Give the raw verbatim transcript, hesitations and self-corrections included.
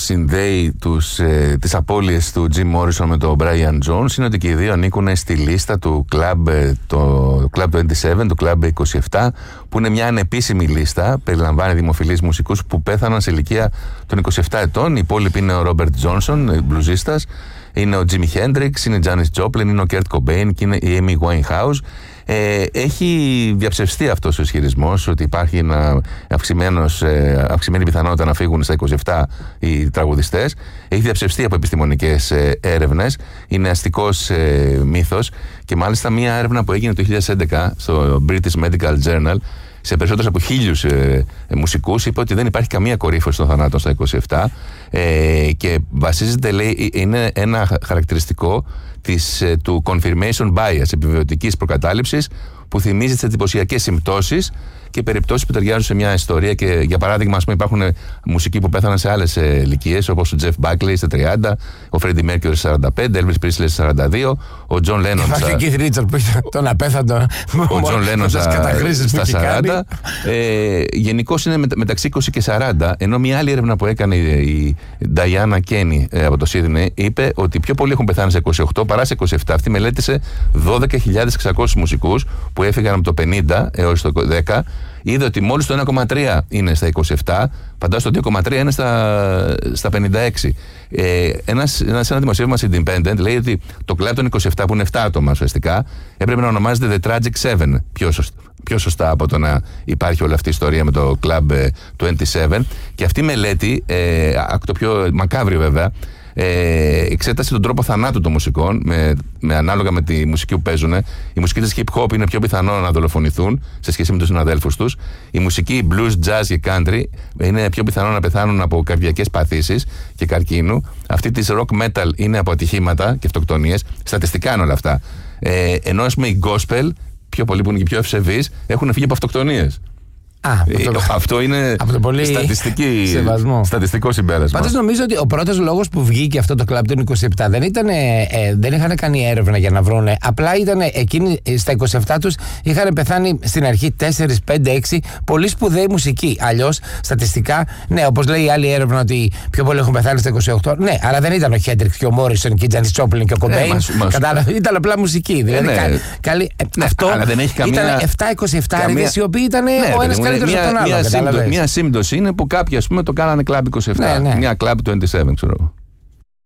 συνδέει τους, ε, τις απώλειες του Jim Morrison με τον Brian Jones είναι ότι και οι δύο ανήκουν στη λίστα του Club, ε, το Club είκοσι επτά, του Club είκοσι επτά, που είναι μια ανεπίσημη λίστα, περιλαμβάνει δημοφιλείς μουσικούς που πέθαναν σε ηλικία των είκοσι επτά ετών. Οι υπόλοιποι είναι ο Robert Johnson, μπλουζίστας, είναι ο Jimi Hendrix, είναι η Janis Joplin, είναι ο Kurt Cobain και είναι η Amy Winehouse. Ε, έχει διαψευστεί αυτός ο ισχυρισμός ότι υπάρχει ένα αυξημένος, ε, αυξημένη πιθανότητα να φύγουν στα είκοσι επτά οι τραγουδιστές. Έχει διαψευστεί από επιστημονικές ε, έρευνες. Είναι αστικός ε, μύθος, και μάλιστα μία έρευνα που έγινε το δύο χιλιάδες έντεκα στο British Medical Journal σε περισσότερους από χίλιους ε, ε, μουσικούς είπε ότι δεν υπάρχει καμία κορύφωση των θανάτων στα είκοσι επτά, ε, και βασίζεται, λέει, είναι ένα χαρακτηριστικό της, ε, του confirmation bias, επιβεβαιωτικής προκατάληψης, που θυμίζει τις εντυπωσιακές συμπτώσεις και περιπτώσεις που ταιριάζουν σε μια ιστορία. Και για παράδειγμα, ας πούμε, υπάρχουν μουσικοί που πέθαναν σε άλλες ε, ηλικίες, όπως ο Jeff Buckley στα τριάντα, ο Freddie Mercury στα σαράντα πέντε, Elvis Presley στα σαράντα δύο, ο John Lennon στα... Και Keith Richards που ήταν τον απέθαντο. Ο John Lennon στα, στα σαράντα. Ε, γενικώς είναι μεταξύ είκοσι και σαράντα, ενώ μια άλλη έρευνα που έκανε η Diana Kenny ε, από το Sydney είπε ότι πιο πολλοί έχουν πεθάνει σε είκοσι οκτώ παρά σε είκοσι επτά. Αυτή μελέτησε δώδεκα χιλιάδες εξακόσιους μουσικούς που έφυγαν από το πενήντα έως το δέκα. Είδε ότι μόλις το ένα κόμμα τρία είναι στα είκοσι επτά, φαντάζομαι το δύο κόμμα τρία είναι στα, στα πενήντα έξι. Ε, ένας, ένας, ένα δημοσίευμα Independent λέει ότι το κλαμπ των είκοσι επτά, που είναι επτά άτομα ουσιαστικά, έπρεπε να ονομάζεται The Tragic Seven, πιο σωστά, πιο σωστά από το να υπάρχει όλη αυτή η ιστορία με το Club είκοσι επτά. Και αυτή η μελέτη, ε, το πιο μακάβριο βέβαια, Ε, εξέτασε τον τρόπο θανάτου των μουσικών με, με ανάλογα με τη μουσική που παίζουν. Οι μουσικοί της hip hop είναι πιο πιθανό να δολοφονηθούν σε σχέση με τους συναδέλφους τους. Η μουσική blues, jazz και country είναι πιο πιθανό να πεθάνουν από καρδιακές παθήσεις και καρκίνου. Αυτή της rock metal είναι από ατυχήματα και αυτοκτονίες. Στατιστικά είναι όλα αυτά. Ε, ενώ ας πούμε οι gospel, πιο πολλοί που είναι και πιο ευσεβείς, έχουν φύγει από αυτοκτονίες. Α, το... Αυτό είναι πολύ... στατιστική... στατιστικό συμπέρασμα. Πάντως νομίζω ότι ο πρώτος λόγος που βγήκε αυτό το κλαμπ των είκοσι επτά δεν ήταν, ε, δεν είχαν κάνει έρευνα για να βρούνε. Απλά ήταν εκείνοι στα είκοσι επτά τους είχαν πεθάνει στην αρχή τέσσερα, πέντε, έξι πολύ σπουδαίοι μουσικοί. Αλλιώς στατιστικά, ναι, όπως λέει η άλλη έρευνα ότι πιο πολλοί έχουν πεθάνει στα είκοσι οκτώ. Ναι, αλλά δεν ήταν ο Χέντριξ και ο Μόρισον και η Τζάνις Τζόπλιν και ο Κομπέιν. Κατάλαβε, ήταν απλά μουσική. Δηλαδή, ε, ναι. καλή, καλή, ναι, αυτό ήταν επτά είκοσι επτά καμία... οι οποίοι ήταν ο ένας καλύτερος. Μια, μια, σύμπτω, μια σύμπτωση είναι που κάποιοι, ας πούμε, το κάνανε κλαμπ είκοσι επτά. Ναι, ναι. Μια κλαμπ είκοσι επτά, ξέρω εγώ.